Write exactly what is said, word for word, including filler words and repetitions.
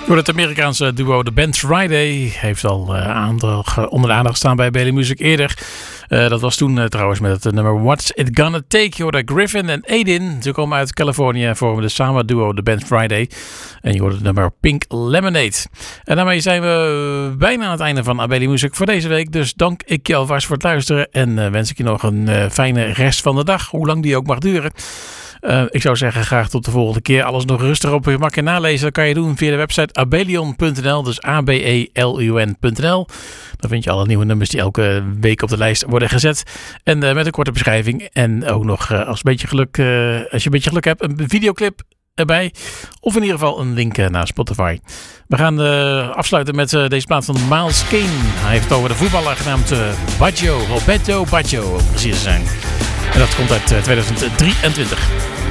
Door het Amerikaanse duo The Band Friday heeft al uh, aandacht, onder de aandacht staan bij Bailey Music eerder. Uh, dat was toen uh, trouwens met het nummer What's It Gonna Take. Je hoorde Griffin en Aiden. Ze komen uit Californië en vormen de samen duo The Band Friday. En je hoorde het nummer Pink Lemonade. En daarmee zijn we bijna aan het einde van Bailey Music voor deze week. Dus dank ik je alvast voor het luisteren. En uh, wens ik je nog een uh, fijne rest van de dag. Hoe lang die ook mag duren. Uh, ik zou zeggen, graag tot de volgende keer. Alles nog rustig op je gemak en nalezen. Dat kan je doen via de website abelion punt n l. Dus A B E L U N punt n l. Dan vind je alle nieuwe nummers die elke week op de lijst worden gezet. En uh, met een korte beschrijving. En ook nog, uh, als, een beetje geluk, uh, als je een beetje geluk hebt, een videoclip erbij. Of in ieder geval een link uh, naar Spotify. We gaan uh, afsluiten met uh, deze plaat van Miles Kane. Hij heeft het over de voetballer genaamd uh, Baggio. Roberto Baggio, om precies te zijn. En dat komt uit uh, tweeduizend drieëntwintig.